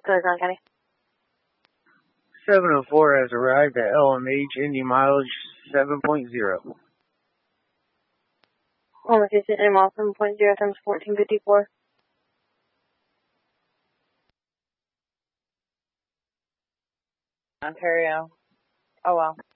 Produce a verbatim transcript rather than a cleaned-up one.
Silicon County. seven oh four has arrived at L M H, Indy mileage seven point zero. Oh, okay, so Indy mile seven point zero times fourteen fifty-four. Ontario. Oh, well.